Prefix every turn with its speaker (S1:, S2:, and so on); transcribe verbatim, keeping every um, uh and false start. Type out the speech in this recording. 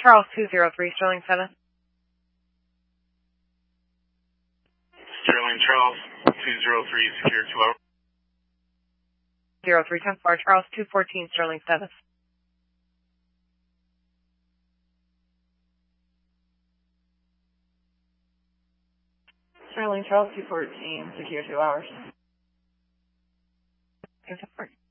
S1: Charles two zero three, Sterling seven.
S2: Sterling Charles two zero three, secure two hours.
S1: zero three ten four, Charles two fourteen, Sterling seven.
S3: Sterling Charles two fourteen, secure two hours.
S1: ten four.